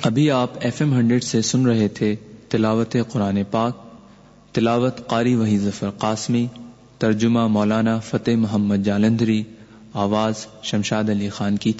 अभी आप FM 100 से सुन रहे थे तिलावत कुरान पाक। तिलावत कारी वही ज़फ़र क़ासमी, तर्जुमा मौलाना फ़तेह मोहम्मद जालंधरी, आवाज़ शमशाद अली खान की।